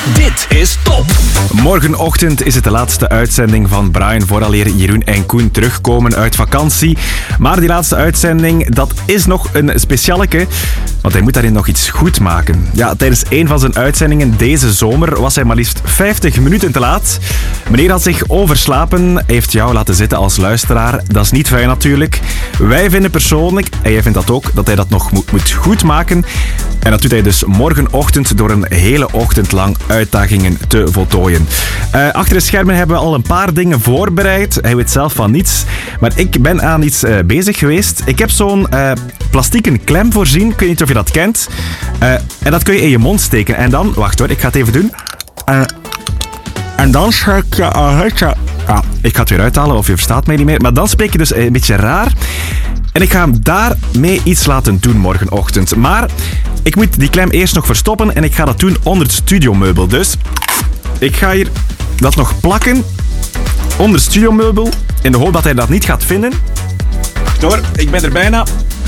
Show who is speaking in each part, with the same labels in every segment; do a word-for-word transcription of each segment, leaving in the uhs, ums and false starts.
Speaker 1: Dit is top!
Speaker 2: Morgenochtend is het de laatste uitzending van Brian vooraleer Jeroen en Koen terugkomen uit vakantie. Maar die laatste uitzending, dat is nog een specialeke, want hij moet daarin nog iets goed maken. Ja, tijdens een van zijn uitzendingen deze zomer was hij maar liefst vijftig minuten te laat. Meneer had zich overslapen, hij heeft jou laten zitten als luisteraar. Dat is niet fijn natuurlijk. Wij vinden persoonlijk, en jij vindt dat ook, dat hij dat nog moet, moet goed maken. En dat doet hij dus morgenochtend door een hele ochtend lang uitdagingen te voltooien. Uh, achter de schermen hebben we al een paar dingen voorbereid. Hij weet zelf van niets. Maar ik ben aan iets uh, bezig geweest. Ik heb zo'n uh, plastieken klem voorzien. Ik weet niet of je dat kent. Uh, en dat kun je in je mond steken. En dan, wacht hoor, ik ga het even doen. Uh, en dan spreek je... Uh, uh, ik ga het weer uithalen of je verstaat mij niet meer. Maar dan spreek je dus een beetje raar. En ik ga hem daarmee iets laten doen morgenochtend. Maar ik moet die klem eerst nog verstoppen en ik ga dat doen onder het studiomeubel. Dus ik ga hier dat nog plakken onder het studiomeubel in de hoop dat hij dat niet gaat vinden. Wacht hoor, ik ben er bijna.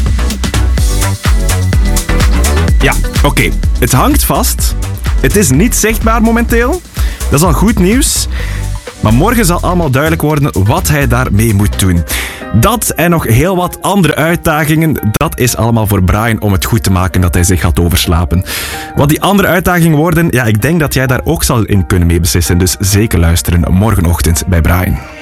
Speaker 2: Ja, oké. Okay. Het hangt vast. Het is niet zichtbaar momenteel. Dat is al goed nieuws. Maar morgen zal allemaal duidelijk worden wat hij daarmee moet doen. Dat en nog heel wat andere uitdagingen, dat is allemaal voor Brian om het goed te maken dat hij zich gaat overslapen. Wat die andere uitdagingen worden, ja, ik denk dat jij daar ook zal in kunnen mee beslissen. Dus zeker luisteren morgenochtend bij Brian.